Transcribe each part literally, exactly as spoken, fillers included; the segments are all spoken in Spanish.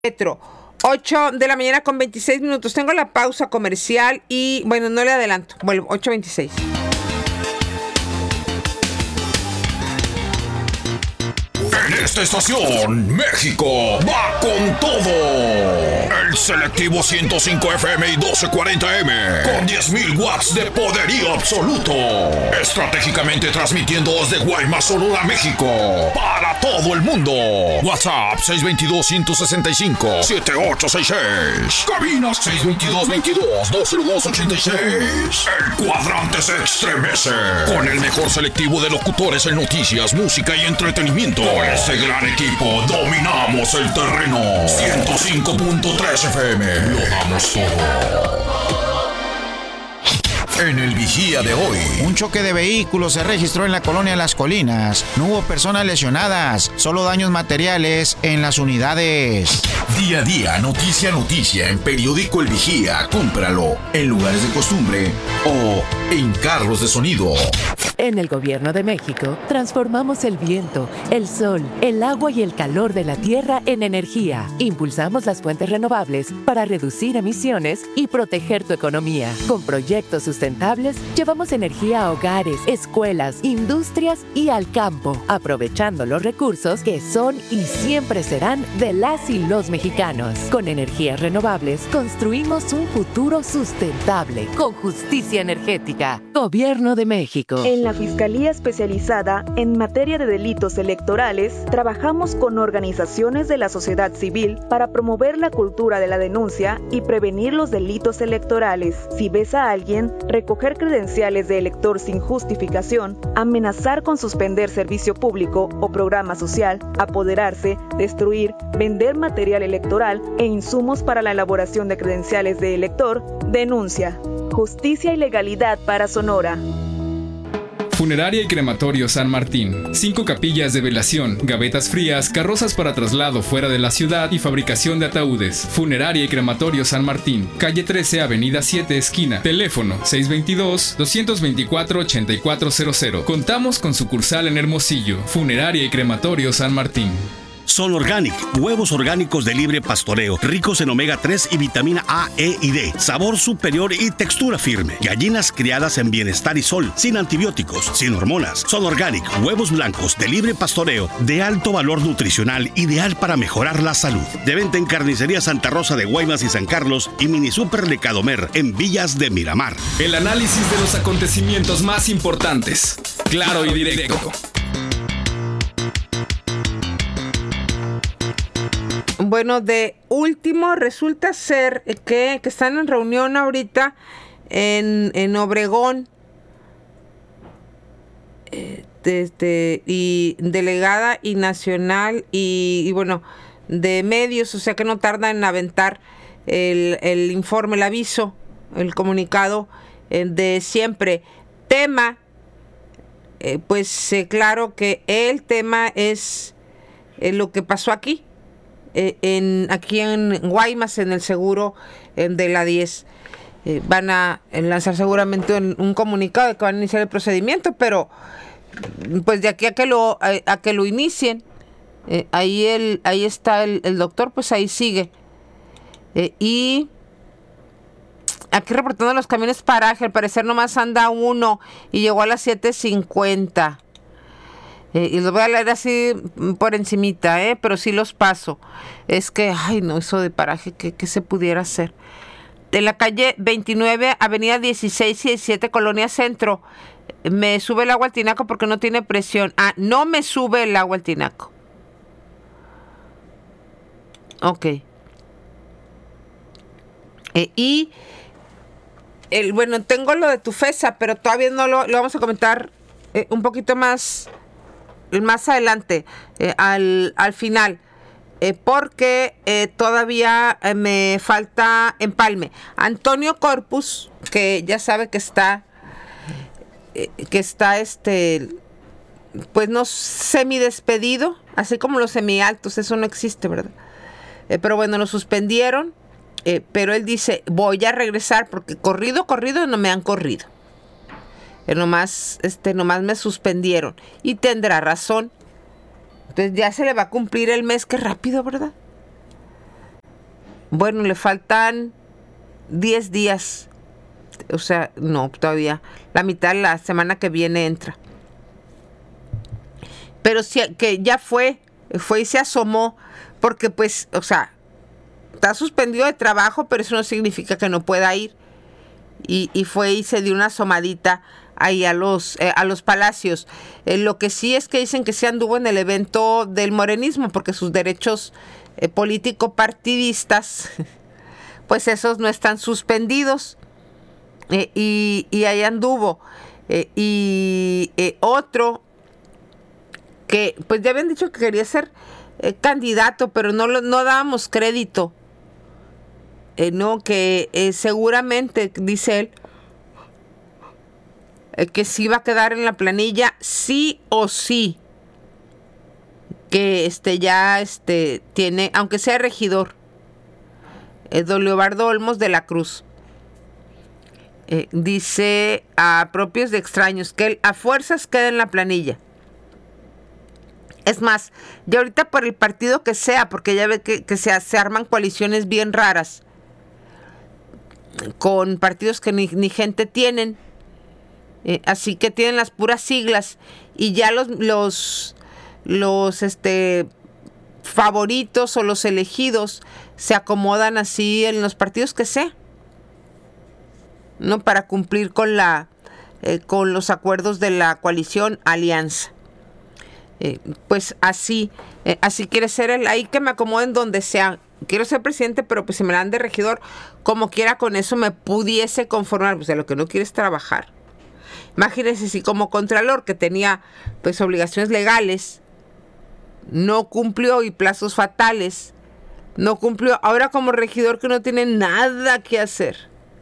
Petro. ocho de la mañana con veintiséis minutos. Tengo la pausa comercial y, bueno, no le adelanto. Vuelvo, ocho veintiséis. En esta estación, México va con todo. El selectivo ciento cinco F M y doce cuarenta M, con diez mil watts de poderío absoluto. Estratégicamente transmitiendo desde Guaymas, Sonora, México, para todo el mundo. WhatsApp seis dos dos, uno seis cinco, siete ocho seis seis. Cabina seis dos dos, veintidós, dos cero dos, ochenta y seis. El cuadrante se estremece con el mejor selectivo de locutores en noticias, música y entretenimiento. Con este gran equipo dominamos el terreno. ciento cinco punto tres F M. Lo damos todo. En el Vigía de hoy, un choque de vehículos se registró en la colonia Las Colinas. No hubo personas lesionadas, solo daños materiales en las unidades. Día a día, noticia a noticia, en Periódico El Vigía. Cómpralo en lugares de costumbre o en carros de sonido. En el Gobierno de México, transformamos el viento, el sol, el agua y el calor de la tierra en energía. Impulsamos las fuentes renovables para reducir emisiones y proteger tu economía. Con proyectos sustentables, llevamos energía a hogares, escuelas, industrias y al campo, aprovechando los recursos que son y siempre serán de las y los mexicanos. Con energías renovables, construimos un futuro sustentable, con justicia energética. Gobierno de México. En la Fiscalía Especializada en Materia de Delitos Electorales, trabajamos con organizaciones de la sociedad civil para promover la cultura de la denuncia y prevenir los delitos electorales. Si ves a alguien recoger credenciales de elector sin justificación, amenazar con suspender servicio público o programa social, apoderarse, destruir, vender material electoral e insumos para la elaboración de credenciales de elector, denuncia. Justicia y legalidad para Sonora. Funeraria y Crematorio San Martín. Cinco capillas de velación, gavetas frías, carrozas para traslado fuera de la ciudad y fabricación de ataúdes. Funeraria y Crematorio San Martín. Calle trece, Avenida siete, esquina. Teléfono seis dos dos, dos dos cuatro, ocho cuatro cero cero. Contamos con sucursal en Hermosillo. Funeraria y Crematorio San Martín. Son Organic, huevos orgánicos de libre pastoreo, ricos en omega tres y vitamina A, E y D, sabor superior y textura firme. Gallinas criadas en bienestar y sol, sin antibióticos, sin hormonas. Son Organic, huevos blancos de libre pastoreo, de alto valor nutricional, ideal para mejorar la salud. De venta en Carnicería Santa Rosa de Guaymas y San Carlos y Mini Super de Cadomer en Villas de Miramar. El análisis de los acontecimientos más importantes, claro y directo. Bueno, de último, resulta ser que, que están en reunión ahorita en, en Obregón, eh, desde, y delegada y nacional y, y bueno, de medios, o sea que no tardan en aventar el, el informe, el aviso, el comunicado eh, de siempre. Tema, eh, pues eh, claro que el tema es eh, lo que pasó aquí. Eh, en, aquí en Guaymas, en el seguro eh, de la diez. Eh, van a lanzar seguramente un, un comunicado de que van a iniciar el procedimiento, pero pues de aquí a que lo, a, a que lo inicien, eh, ahí, el, ahí está el, el doctor, pues ahí sigue. Eh, y aquí reportando los camiones paraje, al parecer nomás anda uno y llegó a las siete cincuenta. Eh, y los voy a leer así por encimita, eh, pero sí los paso. Es que, ay no, eso de paraje, ¿qué, qué se pudiera hacer? De la calle veintinueve, avenida dieciséis y diecisiete, Colonia Centro. Me sube el agua al tinaco porque no tiene presión. Ah, no me sube el agua al tinaco. Ok. Eh, y, el, bueno, tengo lo de Tufesa, pero todavía no lo, lo vamos a comentar eh, un poquito más... más adelante, eh, al, al final, eh, porque eh, todavía eh, me falta empalme. Antonio Corpus, que ya sabe que está, eh, que está este, pues no semidespedido, así como los semialtos, eso no existe, ¿verdad? Eh, pero bueno, lo suspendieron, eh, pero él dice, voy a regresar porque corrido, corrido no me han corrido. Eh, nomás, este, nomás me suspendieron. Y tendrá razón. Entonces ya se le va a cumplir el mes. Qué rápido, ¿verdad? Bueno, le faltan diez días. O sea, no, todavía. La mitad de la semana que viene entra. Pero sí, que ya fue, fue y se asomó, porque pues, o sea, está suspendido de trabajo, pero eso no significa que no pueda ir. Y, y fue y se dio una asomadita ahí a los, eh, a los palacios. Eh, lo que sí es que dicen que se anduvo en el evento del morenismo, porque sus derechos eh, político-partidistas, pues esos no están suspendidos. Eh, y, y ahí anduvo. Eh, y eh, otro que pues ya habían dicho que quería ser eh, candidato, pero no, lo, no dábamos crédito. Eh, no, que eh, seguramente, dice él, eh, que sí va a quedar en la planilla, sí o sí. Que este ya este tiene, aunque sea regidor, eh, don Leobardo Olmos de la Cruz. Eh, dice a propios de extraños que él a fuerzas queda en la planilla. Es más, ya ahorita por el partido que sea, porque ya ve que, que se, se arman coaliciones bien raras con partidos que ni, ni gente tienen, eh, así que tienen las puras siglas y ya los los los este favoritos o los elegidos se acomodan así en los partidos que sea, no, para cumplir con la eh, con los acuerdos de la coalición alianza. Eh, pues así, eh, así quiere ser él, ahí que me acomoden donde sea. Quiero ser presidente, pero pues si me dan de regidor, como quiera, con eso me pudiese conformar. Pues de lo que no quiere es trabajar. Imagínense si como contralor, que tenía pues obligaciones legales, no cumplió, y plazos fatales, no cumplió. Ahora como regidor, que no tiene nada que hacer.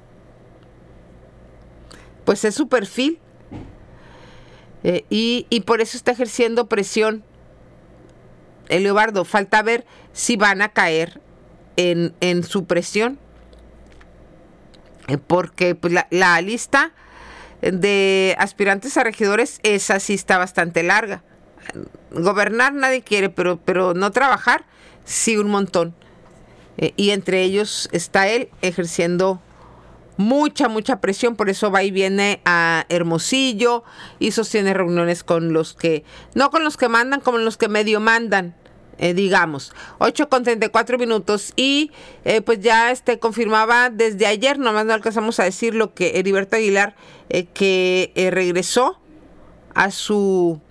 Pues es su perfil. Eh, y, y por eso está ejerciendo presión el Leobardo. Falta ver si van a caer en, en su presión, eh, porque pues, la, la lista de aspirantes a regidores, esa sí está bastante larga. Gobernar nadie quiere, pero, pero no trabajar sí un montón, eh, y entre ellos está él ejerciendo mucha, mucha presión. Por eso va y viene a Hermosillo y sostiene reuniones con los que, no con los que mandan, como los que medio mandan, eh, digamos. ocho con treinta y cuatro minutos y eh, pues ya este confirmaba desde ayer, nomás no alcanzamos a decir lo que Heriberto Aguilar, eh, que eh, regresó a su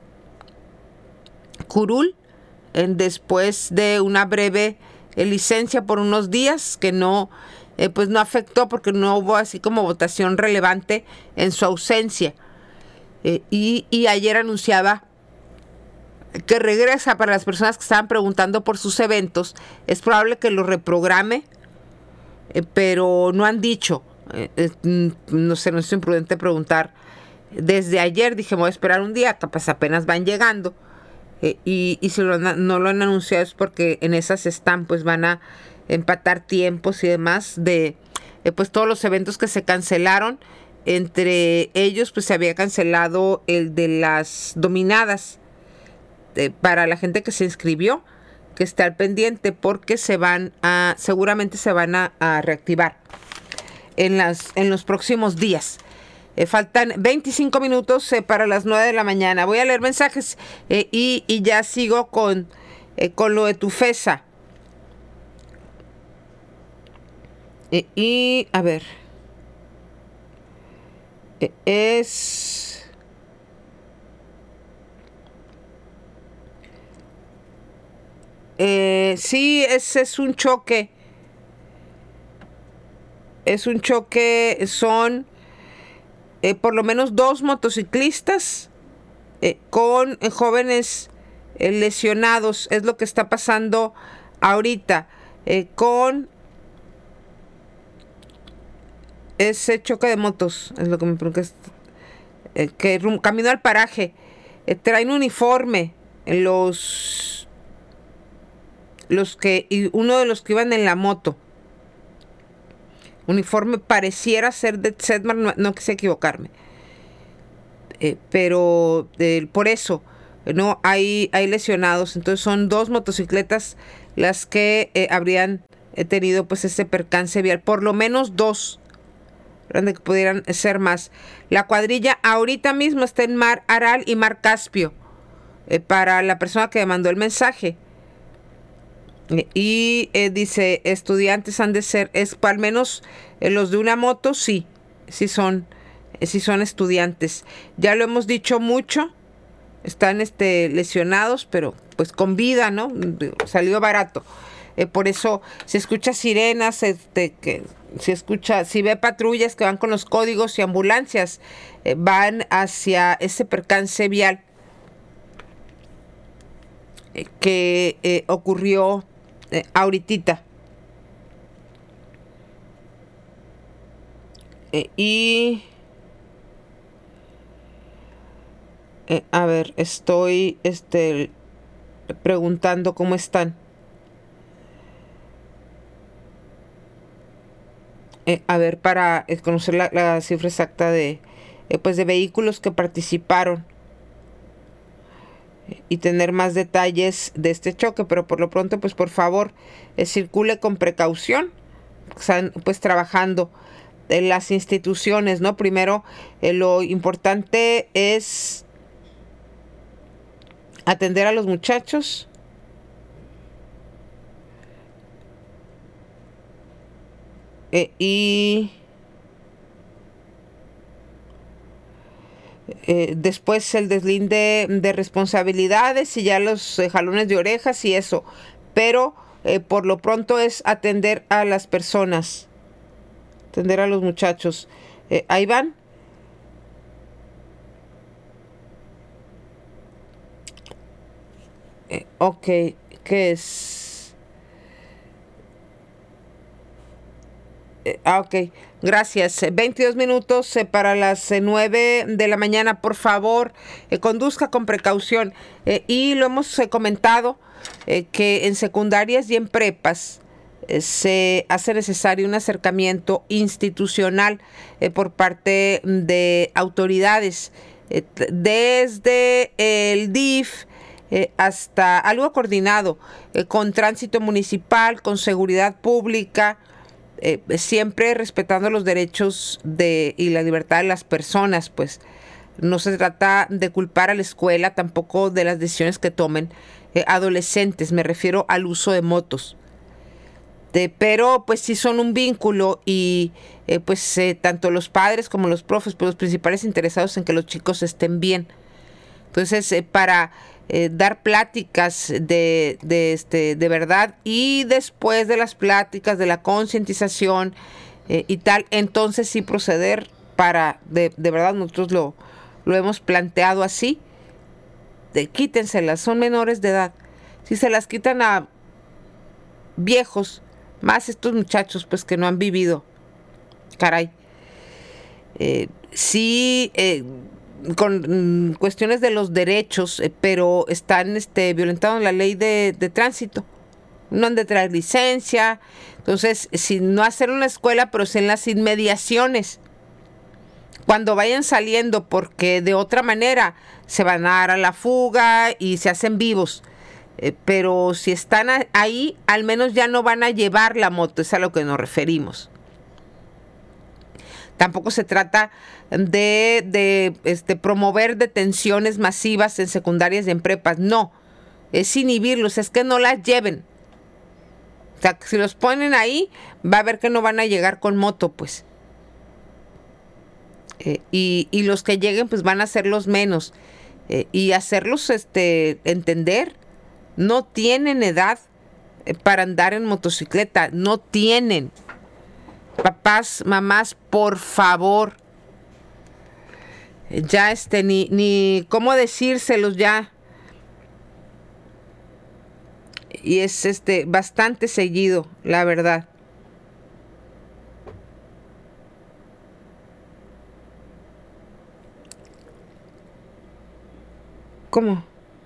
curul eh, después de una breve eh, licencia por unos días que no Eh, pues no afectó, porque no hubo así como votación relevante en su ausencia. Eh, y, y ayer anunciaba que regresa. Para las personas que estaban preguntando por sus eventos, es probable que lo reprograme, eh, pero no han dicho. Eh, eh, no sé, no es imprudente preguntar. Desde ayer dije, voy a esperar un día, capaz apenas van llegando. Eh, y, y si lo, no lo han anunciado es porque en esas están, pues van a empatar tiempos y demás de eh, pues todos los eventos que se cancelaron. Entre ellos pues se había cancelado el de las dominadas, eh, para la gente que se inscribió, que está al pendiente, porque se van a seguramente se van a, a reactivar en las en los próximos días. Eh, faltan veinticinco minutos eh, para las nueve de la mañana. Voy a leer mensajes eh, y, y ya sigo con eh, con lo de Tufesa. Eh, y a ver, eh, es eh, sí, es, es un choque, es un choque, son eh, por lo menos dos motociclistas eh, con eh, jóvenes eh, lesionados, es lo que está pasando ahorita, eh, con ese choque de motos. Es lo que me pregunto, eh, que rum, camino al paraje, eh, traen uniforme los los que y uno de los que iban en la moto, uniforme pareciera ser de Sedmar, no, no quise equivocarme, eh, pero eh, por eso no hay hay lesionados. Entonces son dos motocicletas las que eh, habrían he tenido pues ese percance vial, por lo menos dos, que pudieran ser más. La cuadrilla ahorita mismo está en Mar Aral y Mar Caspio, eh, para la persona que mandó el mensaje. Eh, y eh, dice, estudiantes han de ser, es al menos eh, los de una moto, sí, sí son, eh, sí son estudiantes. Ya lo hemos dicho mucho, están este, lesionados, pero pues con vida, ¿no? Salió barato. Eh, por eso se escucha sirenas, este, que se escucha, si ve patrullas que van con los códigos y ambulancias, eh, van hacia ese percance vial eh, que eh, ocurrió eh, ahorita. Eh, y eh, a ver, estoy este, preguntando cómo están. Eh, a ver, para eh, conocer la, la cifra exacta de, eh, pues de vehículos que participaron eh, y tener más detalles de este choque, pero por lo pronto, pues por favor, eh, circule con precaución, están pues trabajando en las instituciones, ¿no? Primero, eh, lo importante es atender a los muchachos. Eh, y eh, después el deslinde de responsabilidades y ya los eh, jalones de orejas y eso, pero eh, por lo pronto es atender a las personas, atender a los muchachos. Eh, ahí van. Eh, ok, ¿qué es? Ah, ok, gracias. veintidós minutos eh, para las eh, nueve de la mañana. Por favor, eh, conduzca con precaución. Eh, y lo hemos eh, comentado eh, que en secundarias y en prepas eh, se hace necesario un acercamiento institucional eh, por parte de autoridades, eh, desde el D I F eh, hasta algo coordinado eh, con tránsito municipal, con seguridad pública. Eh, siempre respetando los derechos de, y la libertad de las personas, pues no se trata de culpar a la escuela, tampoco de las decisiones que tomen eh, adolescentes, me refiero al uso de motos. De, pero pues sí son un vínculo y eh, pues eh, tanto los padres como los profes, pues los principales interesados en que los chicos estén bien. Entonces, eh, para eh, dar pláticas de, de, este, de verdad y después de las pláticas, de la concientización eh, y tal, entonces sí proceder para, de, de verdad nosotros lo, lo hemos planteado así, de, quítenselas, son menores de edad. Si se las quitan a viejos, más estos muchachos pues que no han vivido, caray, eh, sí... Eh, con mm, cuestiones de los derechos, eh, pero están este, violentando la ley de, de tránsito. No han de traer licencia. Entonces, si no hacer una escuela, pero sí en las inmediaciones. Cuando vayan saliendo, porque de otra manera se van a dar a la fuga y se hacen vivos. Eh, pero si están a, ahí, al menos ya no van a llevar la moto, es a lo que nos referimos. Tampoco se trata de, de este, promover detenciones masivas en secundarias y en prepas. No, es inhibirlos, es que no las lleven. O sea, si los ponen ahí, va a ver que no van a llegar con moto, pues. Eh, y, y los que lleguen, pues van a ser los menos. Eh, y hacerlos este, entender, no tienen edad eh, para andar en motocicleta, no tienen. Papás, mamás, por favor, ya este, ni, ni cómo decírselos ya. Y es este bastante seguido, la verdad. ¿Cómo?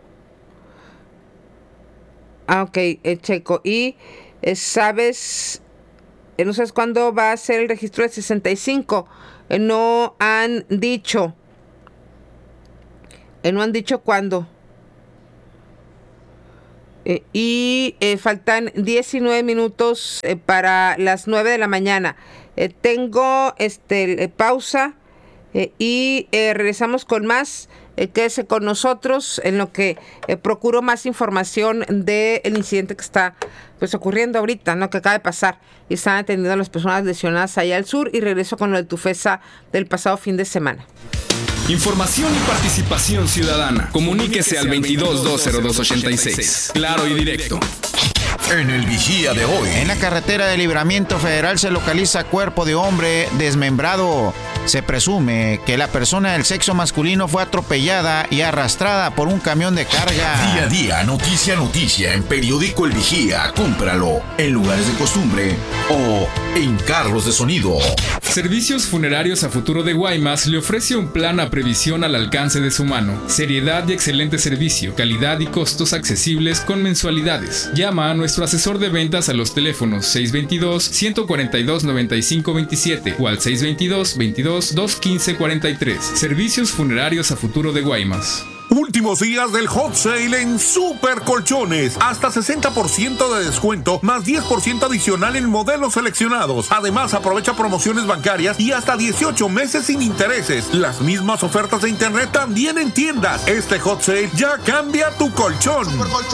Ah, ok, eh, checo. Y eh, sabes... No sabes cuándo va a ser el registro del sesenta y cinco. Eh, no han dicho. Eh, no han dicho cuándo. Eh, y eh, faltan diecinueve minutos eh, para las nueve de la mañana. Eh, tengo este, eh, pausa eh, y eh, regresamos con más. Eh, quédese con nosotros en lo que eh, procuro más información del incidente que está pues ocurriendo ahorita, ¿no? Que acaba de pasar y están atendiendo a las personas lesionadas allá al sur, y regreso con lo de Tufesa del pasado fin de semana. Información y participación ciudadana. Comuníquese al veintidós dos cero dos ochenta y seis. Claro y directo. En el Vigía de hoy. En la carretera de Libramiento Federal se localiza cuerpo de hombre desmembrado. Se presume que la persona del sexo masculino fue atropellada y arrastrada por un camión de carga. Día a día, noticia a noticia, en Periódico El Vigía. Cómpralo en lugares de costumbre o en carros de sonido. Servicios Funerarios a Futuro de Guaymas le ofrece un plan a previsión al alcance de su mano. Seriedad y excelente servicio, calidad y costos accesibles con mensualidades. Llama a nuestro asesor de ventas a los teléfonos seis dos dos, uno cuatro dos, nueve cinco dos siete o al seis dos dos, veintidós, dos quince cuarenta y tres. Servicios Funerarios a Futuro de Guaymas. Últimos días del hot sale en Super Colchones. Hasta sesenta por ciento de descuento, más diez por ciento adicional en modelos seleccionados. Además, aprovecha promociones bancarias y hasta dieciocho meses sin intereses. Las mismas ofertas de internet también en tiendas. Este hot sale ya cambia tu colchón. Super Colchón.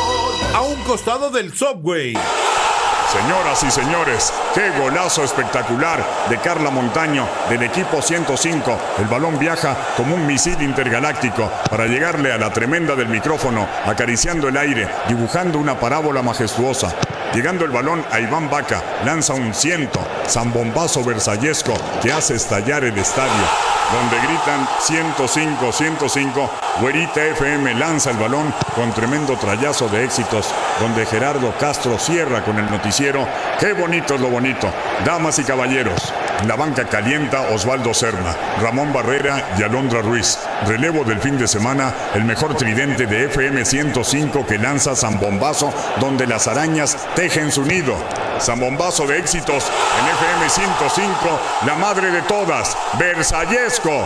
A un costado del Subway. Señoras y señores, qué golazo espectacular de Carla Montaño del equipo ciento cinco. El balón viaja como un misil intergaláctico para llegarle a la tremenda del micrófono, acariciando el aire, dibujando una parábola majestuosa. Llegando el balón a Iván Vaca, lanza un ciento, zambombazo versallesco que hace estallar el estadio, donde gritan ciento cinco, ciento cinco. Güerita F M lanza el balón con tremendo trayazo de éxitos, donde Gerardo Castro cierra con el noticiero. Qué bonito es lo bonito. Damas y caballeros, la banca calienta Osvaldo Serna, Ramón Barrera y Alondra Ruiz. Relevo del fin de semana, el mejor tridente de F M ciento cinco que lanza zambombazo, donde las arañas tejen su nido. Zambombazo de éxitos en F M ciento cinco, la madre de todas, versallesco.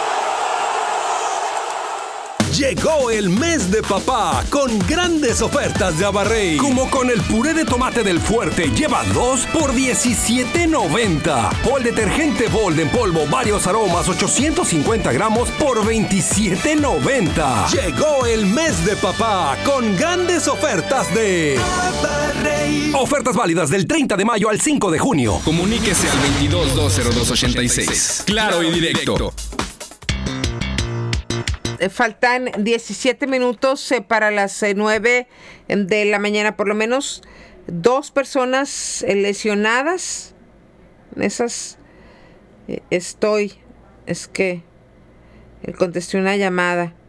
Llegó el mes de papá con grandes ofertas de Abarrey. Como con el puré de tomate del Fuerte, lleva dos por diecisiete noventa. O el detergente Bold en polvo, varios aromas, ochocientos cincuenta gramos por veintisiete noventa. Llegó el mes de papá con grandes ofertas de Abarrey. Ofertas válidas del treinta de mayo al cinco de junio. Comuníquese al veintidós dos cero dos ochenta y seis. Claro y directo. Faltan diecisiete minutos eh, para las eh, nueve de la mañana. Por lo menos dos personas eh, lesionadas. Esas eh, estoy. Es que eh, contesté una llamada.